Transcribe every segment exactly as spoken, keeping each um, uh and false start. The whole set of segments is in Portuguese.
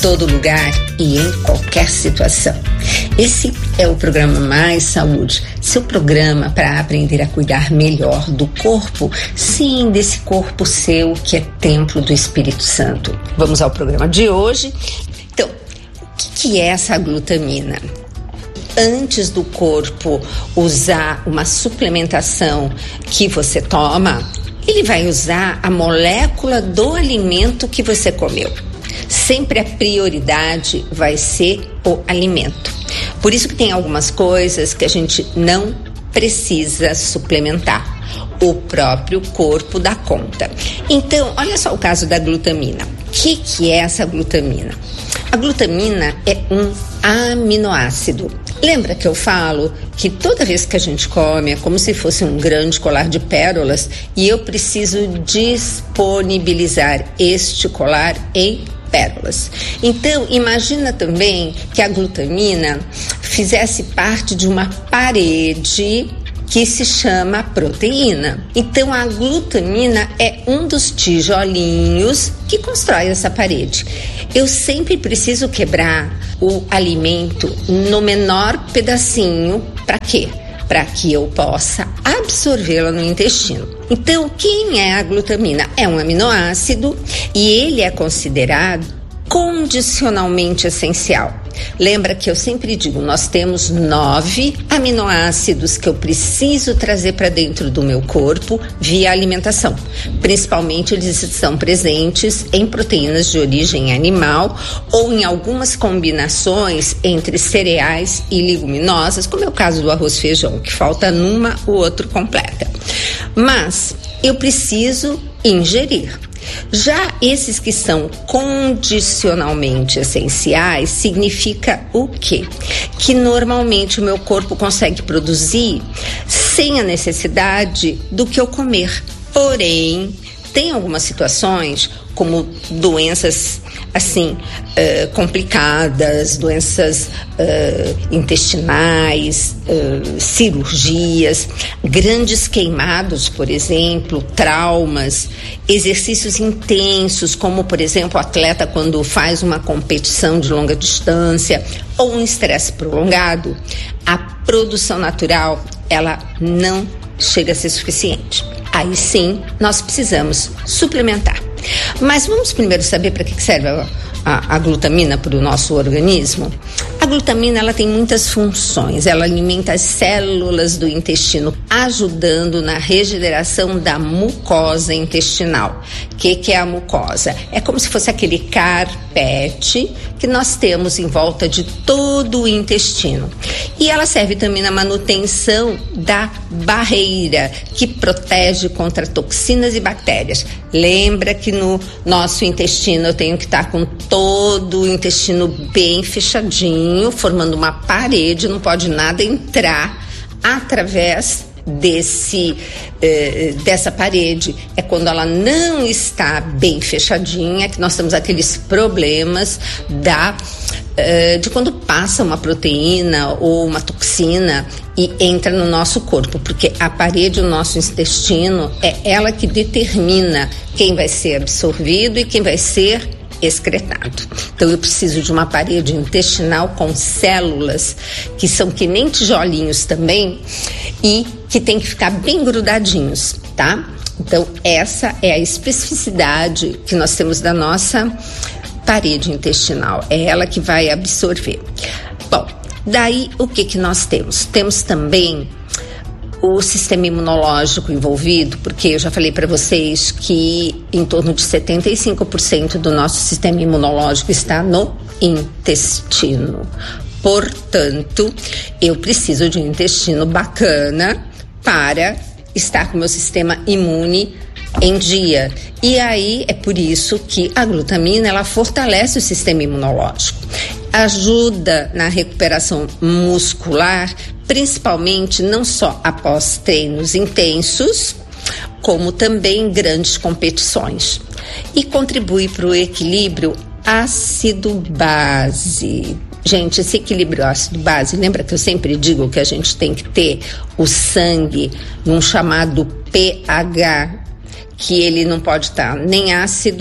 todo lugar e em qualquer situação. Esse é o programa Mais Saúde, seu programa para aprender a cuidar melhor do corpo, sim, desse corpo seu que é templo do Espírito Santo. Vamos ao programa de hoje. Então, o que, que é essa glutamina? Antes do corpo usar uma suplementação que você toma, ele vai usar a molécula do alimento que você comeu. Sempre a prioridade vai ser o alimento. Por isso que tem algumas coisas que a gente não precisa suplementar. O próprio corpo dá conta. Então, olha só o caso da glutamina. O que, que é essa glutamina? A glutamina é um aminoácido. Lembra que eu falo que toda vez que a gente come é como se fosse um grande colar de pérolas e eu preciso disponibilizar este colar em pérolas. Então, imagina também que a glutamina fizesse parte de uma parede que se chama proteína. Então, a glutamina é um dos tijolinhos que constrói essa parede. Eu sempre preciso quebrar o alimento no menor pedacinho. Para quê? Para que eu possa absorvê-la no intestino. Então, quem é a glutamina? É um aminoácido e ele é considerado condicionalmente essencial. Lembra que eu sempre digo, nós temos nove aminoácidos que eu preciso trazer para dentro do meu corpo via alimentação. Principalmente eles estão presentes em proteínas de origem animal ou em algumas combinações entre cereais e leguminosas, como é o caso do arroz e feijão, que falta numa, o outro completa. Mas eu preciso ingerir. Já esses que são condicionalmente essenciais, significa o quê? Que normalmente o meu corpo consegue produzir sem a necessidade do que eu comer. Porém, tem algumas situações, como doenças assim, uh, complicadas, doenças uh, intestinais, uh, cirurgias, grandes queimados, por exemplo, traumas, exercícios intensos, como, por exemplo, o atleta quando faz uma competição de longa distância ou um estresse prolongado, a produção natural, ela não chega a ser suficiente. Aí sim, nós precisamos suplementar. Mas vamos primeiro saber para que serve a, a, a glutamina para o nosso organismo? A glutamina, ela tem muitas funções. Ela alimenta as células do intestino, ajudando na regeneração da mucosa intestinal. O que, que é a mucosa? É como se fosse aquele carpete que nós temos em volta de todo o intestino. E ela serve também na manutenção da barreira, que protege contra toxinas e bactérias. Lembra que no nosso intestino eu tenho que estar com todo o intestino bem fechadinho, formando uma parede, não pode nada entrar através desse eh, dessa parede. É quando ela não está bem fechadinha que nós temos aqueles problemas da eh, de quando passa uma proteína ou uma toxina e entra no nosso corpo, porque a parede do nosso intestino é ela que determina quem vai ser absorvido e quem vai ser excretado. Então eu preciso de uma parede intestinal com células que são que nem tijolinhos também e que tem que ficar bem grudadinhos, tá? Então essa é a especificidade que nós temos da nossa parede intestinal, é ela que vai absorver. Bom, daí o que que nós temos? Temos também o sistema imunológico envolvido, porque eu já falei para vocês que em torno de setenta e cinco por cento do nosso sistema imunológico está no intestino. Portanto, eu preciso de um intestino bacana para estar com o meu sistema imune em dia. E aí é por isso que a glutamina, ela fortalece o sistema imunológico, ajuda na recuperação muscular, principalmente não só após treinos intensos, como também grandes competições, e contribui para o equilíbrio ácido-base. Gente, esse equilíbrio ácido-base, lembra que eu sempre digo que a gente tem que ter o sangue num chamado pH, que ele não pode estar nem ácido,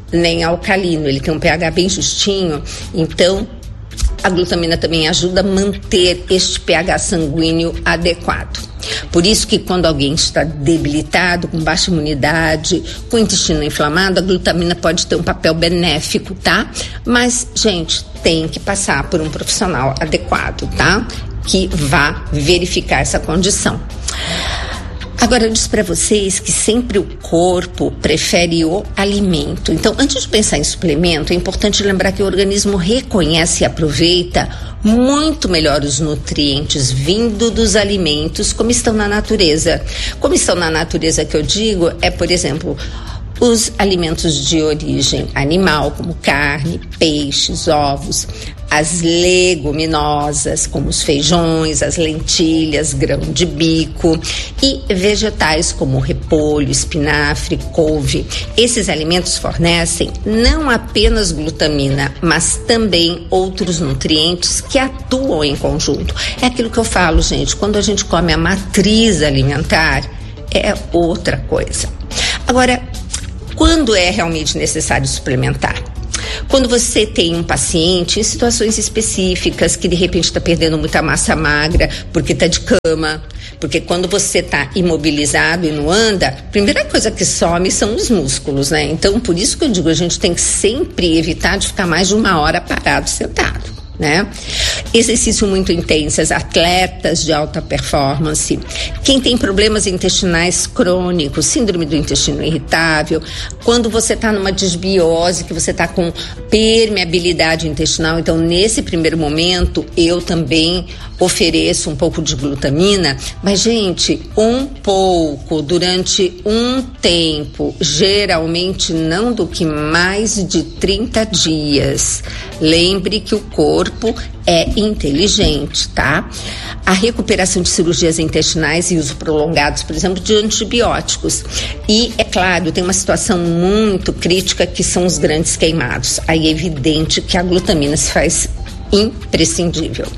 nem alcalino, ele tem um pH bem justinho, então a glutamina também ajuda a manter este pH sanguíneo adequado. Por isso que quando alguém está debilitado, com baixa imunidade, com o intestino inflamado, a glutamina pode ter um papel benéfico, tá? Mas, gente, tem que passar por um profissional adequado, tá? Que vá verificar essa condição. Agora, eu disse para vocês que sempre o corpo prefere o alimento. Então, antes de pensar em suplemento, é importante lembrar que o organismo reconhece e aproveita muito melhor os nutrientes vindo dos alimentos como estão na natureza. Como estão na natureza que eu digo é, por exemplo, os alimentos de origem animal, como carne, peixes, ovos, as leguminosas, como os feijões, as lentilhas, grão de bico, e vegetais como repolho, espinafre, couve. Esses alimentos fornecem não apenas glutamina, mas também outros nutrientes que atuam em conjunto. É aquilo que eu falo, gente, quando a gente come a matriz alimentar, é outra coisa. Agora, quando é realmente necessário suplementar? Quando você tem um paciente em situações específicas que de repente está perdendo muita massa magra porque está de cama, porque quando você está imobilizado e não anda, a primeira coisa que some são os músculos, né? Então, por isso que eu digo, a gente tem que sempre evitar de ficar mais de uma hora parado, sentado, né? Exercício muito intensos, atletas de alta performance, quem tem problemas intestinais crônicos, síndrome do intestino irritável, quando você está numa desbiose, que você está com permeabilidade intestinal, então nesse primeiro momento eu também ofereço um pouco de glutamina, mas gente, um pouco durante um tempo, geralmente não do que mais de trinta dias. Lembre que o corpo é inteligente, tá? A recuperação de cirurgias intestinais e uso prolongados, por exemplo, de antibióticos. E, é claro, tem uma situação muito crítica que são os grandes queimados. Aí é evidente que a glutamina se faz imprescindível.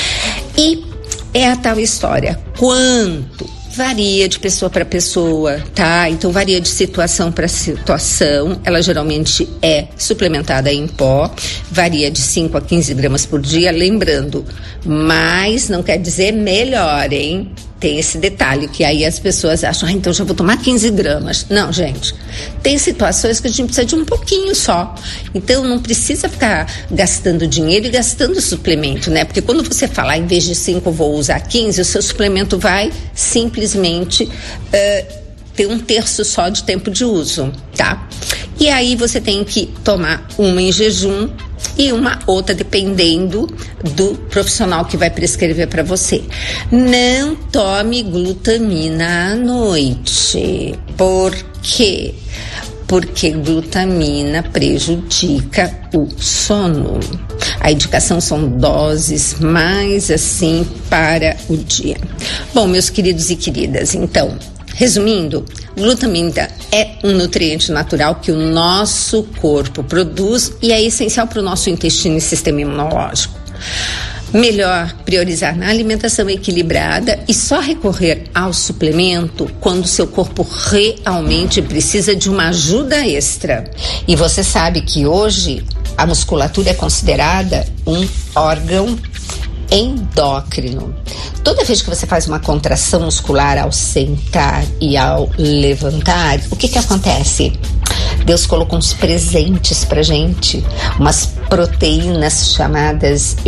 E é a tal história, quanto? Varia de pessoa para pessoa, tá? Então varia de situação para situação. Ela geralmente é suplementada em pó, varia de cinco a quinze gramas por dia. Lembrando, mas não quer dizer melhor, hein? Tem esse detalhe que aí as pessoas acham, ah, então já vou tomar quinze gramas. Não, gente, tem situações que a gente precisa de um pouquinho só. Então não precisa ficar gastando dinheiro e gastando suplemento, né? Porque quando você falar, em vez de cinco, vou usar quinze, o seu suplemento vai simplesmente uh, ter um terço só de tempo de uso, tá? E aí você tem que tomar uma em jejum e uma outra dependendo do profissional que vai prescrever para você. Não tome glutamina à noite. Por quê? Porque glutamina prejudica o sono. A indicação são doses mais assim para o dia. Bom, meus queridos e queridas, então, resumindo, glutamina é um nutriente natural que o nosso corpo produz e é essencial para o nosso intestino e sistema imunológico. Melhor priorizar na alimentação equilibrada e só recorrer ao suplemento quando o seu corpo realmente precisa de uma ajuda extra. E você sabe que hoje a musculatura é considerada um órgão endócrino. Toda vez que você faz uma contração muscular ao sentar e ao levantar, o que que acontece? Deus colocou uns presentes pra gente, umas proteínas chamadas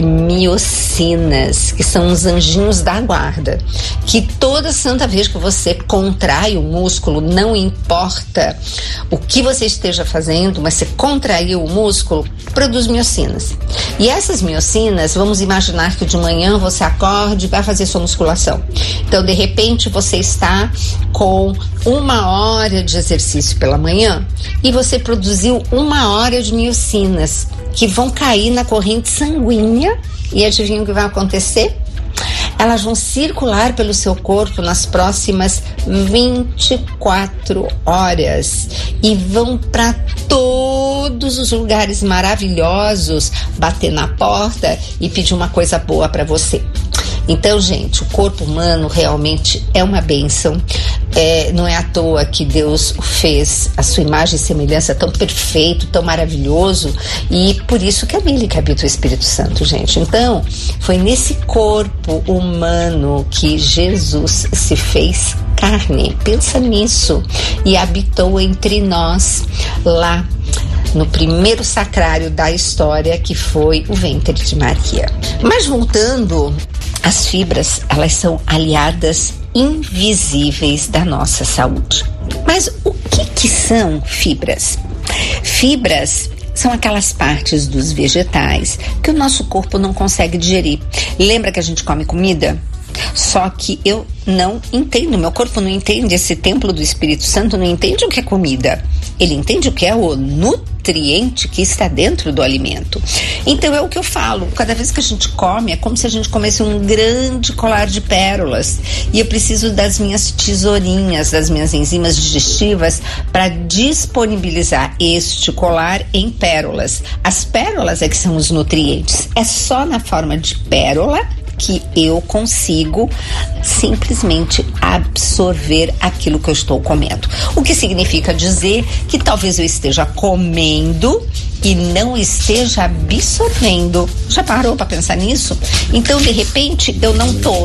miocinas, que são uns anjinhos da guarda, que toda santa vez que você contrai o músculo, não importa o que você esteja fazendo, mas você contraiu o músculo, produz miocinas. E essas miocinas, vamos imaginar que de manhã você acorde e vai fazer sua musculação. Então, de repente, você está com uma hora de exercício pela manhã e você produziu uma hora de miocinas que vão cair na corrente sanguínea e adivinha o que vai acontecer? Elas vão circular pelo seu corpo nas próximas vinte e quatro horas e vão para todos os lugares maravilhosos bater na porta e pedir uma coisa boa para você. Então, gente, o corpo humano realmente é uma bênção. É, não é à toa que Deus o fez a sua imagem e semelhança tão perfeito, tão maravilhoso, e por isso que é nele que habita o Espírito Santo, gente. Então, foi nesse corpo humano que Jesus se fez carne. Pensa nisso. E habitou entre nós lá no primeiro sacrário da história, que foi o ventre de Maria. Mas voltando, as fibras, elas são aliadas invisíveis da nossa saúde. Mas o que que são fibras? Fibras são aquelas partes dos vegetais que o nosso corpo não consegue digerir. Lembra que a gente come comida? Só que eu não entendo, meu corpo não entende, esse templo do Espírito Santo não entende o que é comida. Ele entende o que é o nutriente que está dentro do alimento. Então é o que eu falo, cada vez que a gente come é como se a gente comesse um grande colar de pérolas, e eu preciso das minhas tesourinhas, das minhas enzimas digestivas para disponibilizar este colar em pérolas. As pérolas é que são os nutrientes, é só na forma de pérola que eu consigo simplesmente absorver aquilo que eu estou comendo. O que significa dizer que talvez eu esteja comendo e não esteja absorvendo. Já parou para pensar nisso? Então, de repente, eu não tô.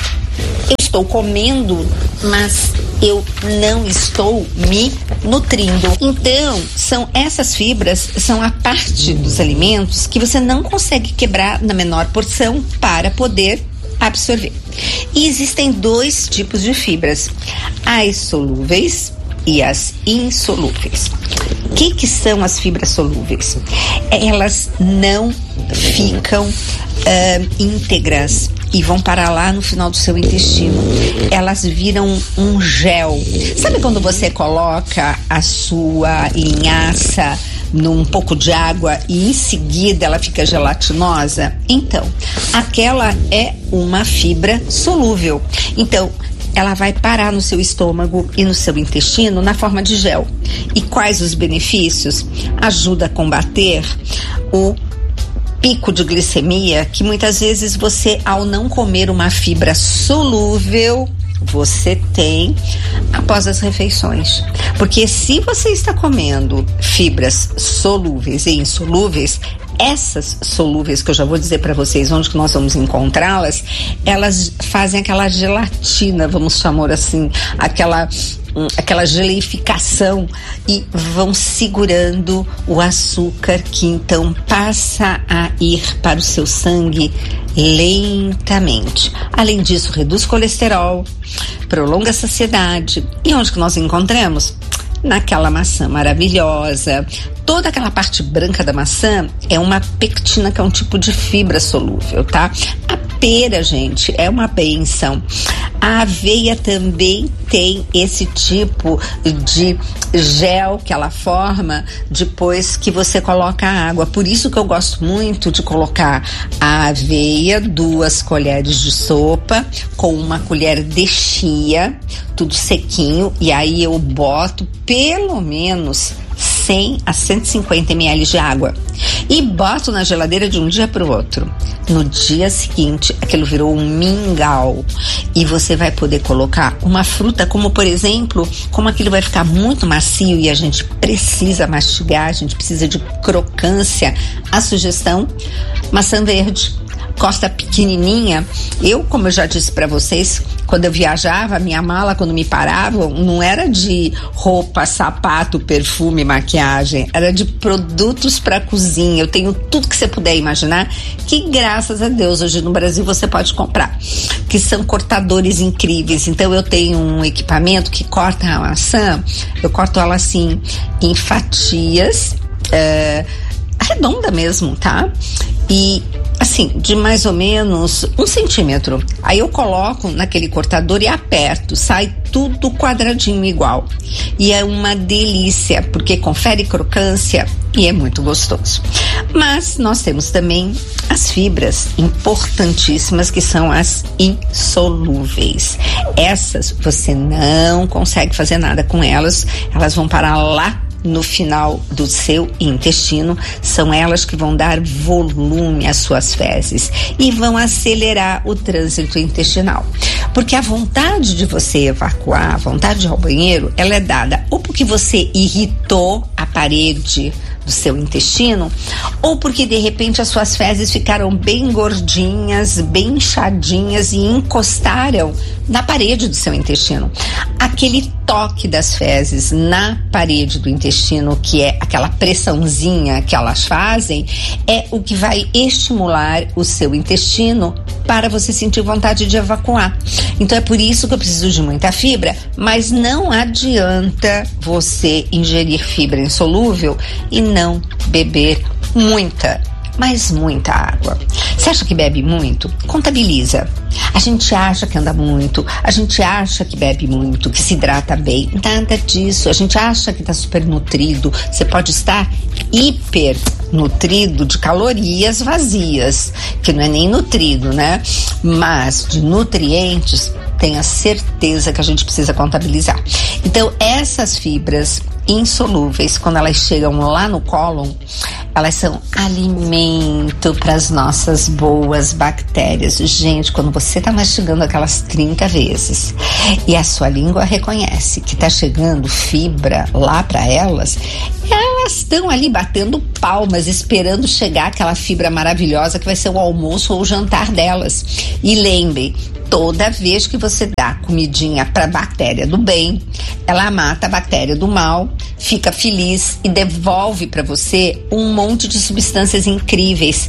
Eu estou comendo, mas eu não estou me nutrindo. Então, são essas fibras, são a parte dos alimentos que você não consegue quebrar na menor porção para poder absorver. E existem dois tipos de fibras, as solúveis e as insolúveis. O que que são as fibras solúveis? Elas não ficam uh, íntegras e vão parar lá no final do seu intestino. Elas viram um gel. Sabe quando você coloca a sua linhaça num pouco de água e em seguida ela fica gelatinosa? Então, aquela é uma fibra solúvel. Então, ela vai parar no seu estômago e no seu intestino na forma de gel. E quais os benefícios? Ajuda a combater o pico de glicemia que muitas vezes você, ao não comer uma fibra solúvel, você tem após as refeições. Porque se você está comendo fibras solúveis e insolúveis, essas solúveis, que eu já vou dizer para vocês onde que nós vamos encontrá-las, elas fazem aquela gelatina, vamos chamar assim, aquela aquela geleificação, e vão segurando o açúcar, que então passa a ir para o seu sangue lentamente. Além disso, reduz colesterol, prolonga a saciedade. E onde que nós encontramos? Naquela maçã maravilhosa. Toda aquela parte branca da maçã é uma pectina, que é um tipo de fibra solúvel, tá? A pera, gente, é uma bênção. A aveia também tem esse tipo de gel que ela forma depois que você coloca a água. Por isso que eu gosto muito de colocar a aveia, duas colheres de sopa com uma colher de chia, tudo sequinho, e aí eu boto pelo menos cem a cento e cinquenta mililitros de água e boto na geladeira de um dia para o outro. No dia seguinte, aquilo virou um mingau, e você vai poder colocar uma fruta, como por exemplo, como aquilo vai ficar muito macio e a gente precisa mastigar, a gente precisa de crocância. A sugestão: maçã verde. Corta pequenininha. Eu, como eu já disse para vocês, quando eu viajava, minha mala, quando me paravam, não era de roupa, sapato, perfume, maquiagem, era de produtos para cozinha. Eu tenho tudo que você puder imaginar, que graças a Deus hoje no Brasil você pode comprar, que são cortadores incríveis. Então eu tenho um equipamento que corta a maçã, eu corto ela assim em fatias, é, redonda mesmo, tá? E assim, de mais ou menos um centímetro. Aí eu coloco naquele cortador e aperto, sai tudo quadradinho igual. E é uma delícia, porque confere crocância e é muito gostoso. Mas nós temos também as fibras importantíssimas, que são as insolúveis. Essas você não consegue fazer nada com elas, elas vão parar lá no final do seu intestino, são elas que vão dar volume às suas fezes e vão acelerar o trânsito intestinal. Porque a vontade de você evacuar, a vontade de ir ao banheiro, ela é dada ou porque você irritou a parede do seu intestino, ou porque de repente as suas fezes ficaram bem gordinhas, bem inchadinhas e encostaram na parede do seu intestino. Aquele toque das fezes na parede do intestino, que é aquela pressãozinha que elas fazem, é o que vai estimular o seu intestino para você sentir vontade de evacuar. Então é por isso que eu preciso de muita fibra, mas não adianta você ingerir fibra insolúvel e não beber muita, mas muita água. Você acha que bebe muito? Contabiliza. A gente acha que anda muito, a gente acha que bebe muito, que se hidrata bem. Nada disso. A gente acha que está super nutrido. Você pode estar hiper nutrido de calorias vazias, que não é nem nutrido, né? Mas de nutrientes, tenha certeza que a gente precisa contabilizar. Então, essas fibras insolúveis, quando elas chegam lá no cólon, elas são alimento para as nossas boas bactérias. Gente, quando você está mastigando aquelas trinta vezes e a sua língua reconhece que está chegando fibra lá para elas, elas estão ali batendo palmas, esperando chegar aquela fibra maravilhosa que vai ser o almoço ou o jantar delas. E lembre, toda vez que você dá comidinha para a bactéria do bem, ela mata a bactéria do mal, fica feliz e devolve para você um monte de substâncias incríveis,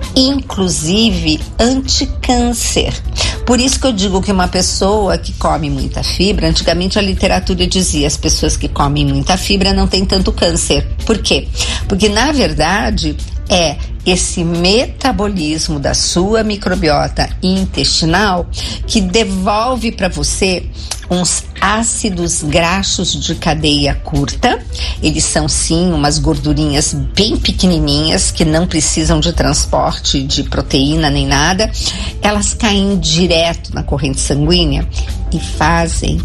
inclusive anticâncer. Por isso que eu digo que uma pessoa que come muita fibra, antigamente a literatura dizia as pessoas que comem muita fibra não têm tanto câncer. Por quê? Porque na verdade é esse metabolismo da sua microbiota intestinal que devolve para você uns ácidos graxos de cadeia curta. Eles são sim umas gordurinhas bem pequenininhas que não precisam de transporte de proteína nem nada. Elas caem direto na corrente sanguínea e fazem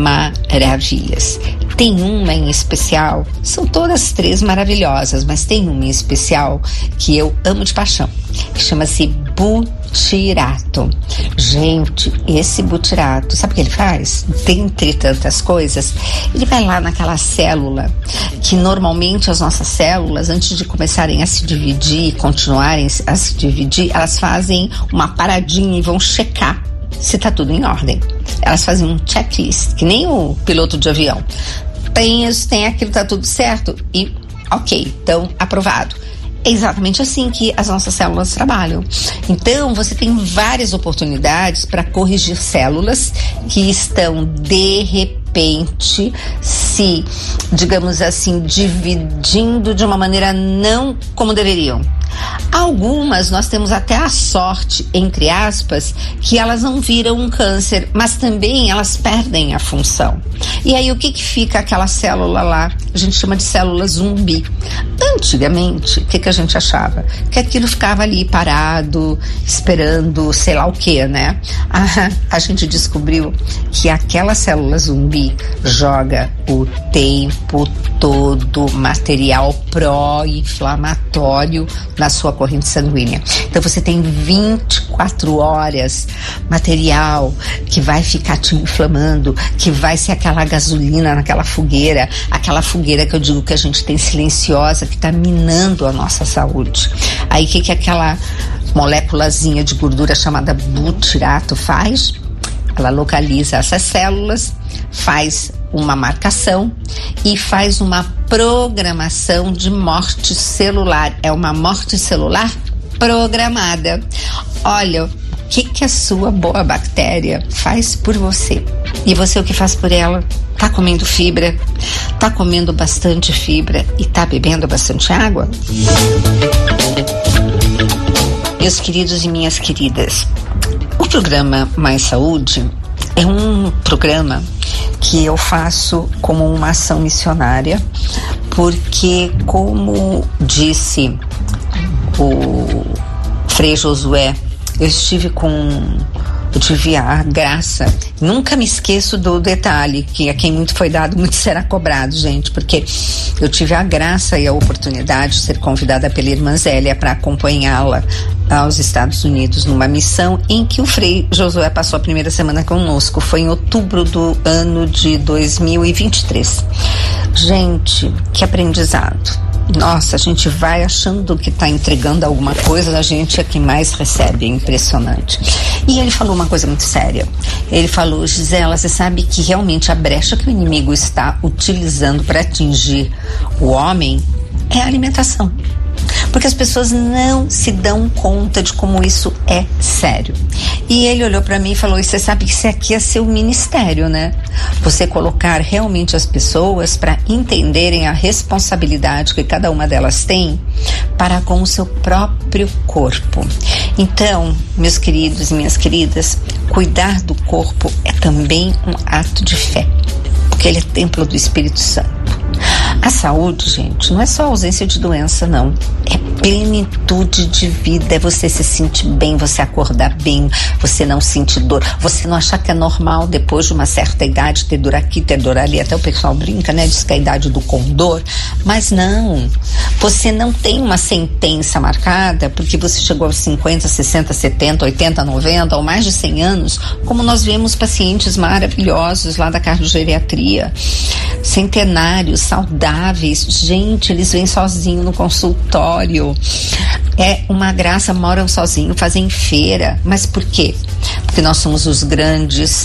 maravilhas. Tem uma em especial, são todas três maravilhosas, mas tem uma em especial que eu amo de paixão, que chama-se butirato. Gente, esse butirato, sabe o que ele faz? Dentre tantas coisas, ele vai lá naquela célula, que normalmente as nossas células, antes de começarem a se dividir, continuarem a se dividir, elas fazem uma paradinha e vão checar se tá tudo em ordem. Elas fazem um checklist, que nem o piloto de avião. Tem isso, tem aquilo, tá tudo certo e ok, então aprovado. É exatamente assim que as nossas células trabalham. Então, você tem várias oportunidades para corrigir células que estão, de repente, se, digamos assim, dividindo de uma maneira não como deveriam. Algumas nós temos até a sorte, entre aspas, que elas não viram um câncer, mas também elas perdem a função. E aí o que que fica aquela célula lá? A gente chama de célula zumbi. Antigamente, o que que a gente achava? Que aquilo ficava ali parado, esperando sei lá o que, né? Ah, a gente descobriu que aquela célula zumbi joga o tempo todo material pró-inflamatório na sua corrente sanguínea. Então você tem vinte e quatro horas material que vai ficar te inflamando, que vai ser aquela gasolina naquela fogueira, aquela fogueira que eu digo que a gente tem silenciosa, que está minando a nossa saúde. Aí o que que aquela moléculazinha de gordura chamada butirato faz? Ela localiza essas células, faz uma marcação e faz uma programação de morte celular. É uma morte celular programada. Olha, o que que a sua boa bactéria faz por você? E você o que faz por ela? Tá comendo fibra? Tá comendo bastante fibra e tá bebendo bastante água? Meus queridos e minhas queridas, o programa Mais Saúde é um programa que eu faço como uma ação missionária, porque, como disse o Frei Josué, eu estive com Eu tive a graça, nunca me esqueço do detalhe, que a quem muito foi dado, muito será cobrado, gente, porque eu tive a graça e a oportunidade de ser convidada pela irmã Zélia para acompanhá-la aos Estados Unidos numa missão em que o Frei Josué passou a primeira semana conosco. Foi em outubro do ano de dois mil e vinte e três. Gente, que aprendizado. Nossa, a gente vai achando que está entregando alguma coisa, a gente é quem mais recebe, é impressionante. E ele falou uma coisa muito séria. Ele falou: Gisela, você sabe que realmente a brecha que o inimigo está utilizando para atingir o homem é a alimentação. Porque as pessoas não se dão conta de como isso é sério. E ele olhou para mim e falou: e você sabe que isso aqui é seu ministério, né? Você colocar realmente as pessoas para entenderem a responsabilidade que cada uma delas tem para com o seu próprio corpo. Então, meus queridos e minhas queridas, cuidar do corpo é também um ato de fé, porque ele é templo do Espírito Santo. A saúde, gente, não é só ausência de doença, não. É plenitude de vida, é você se sentir bem, você acordar bem, você não sentir dor, você não achar que é normal depois de uma certa idade ter dor aqui, ter dor ali. Até o pessoal brinca, né, diz que é a idade do condor, mas não. Você não tem uma sentença marcada porque você chegou aos cinquenta, sessenta, setenta, oitenta, noventa ou mais de cem anos, como nós vemos pacientes maravilhosos lá da cardiogeriatria, centenários, saudáveis. Gente, eles vêm sozinhos no consultório. É uma graça, moram sozinhos, fazem feira. Mas por quê? Porque nós somos os grandes,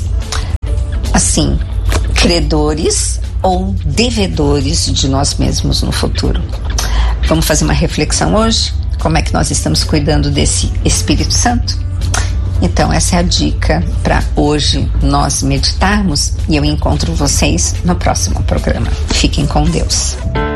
assim, credores ou devedores de nós mesmos no futuro. Vamos fazer uma reflexão hoje? Como é que nós estamos cuidando desse Espírito Santo? Então essa é a dica para hoje nós meditarmos, e eu encontro vocês no próximo programa. Fiquem com Deus.